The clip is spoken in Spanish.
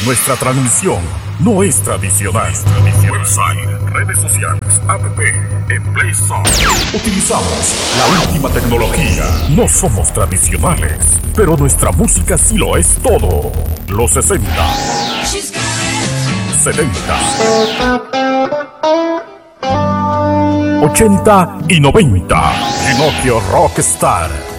Nuestra transmisión no es tradicional. Website, redes sociales, app, en Play Store. Utilizamos la última tecnología. No somos tradicionales, pero nuestra música sí lo es todo. Los 60, 70, 80 y 90. Pinocchio Rockstar.